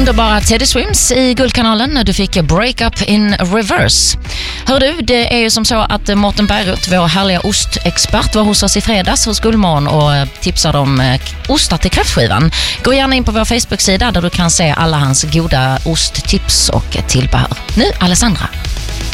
underbara Teddy Swims i Guldkanalen när du fick Break Up in Reverse. Hör du, det är ju som så att Mårten Bergut, vår härliga ostexpert, var hos oss i fredags hos Guldmorgon och tipsade om ostar till kräftskivan. Gå gärna in på vår Facebook-sida där du kan se alla hans goda osttips och tillbehör. Nu Alessandra.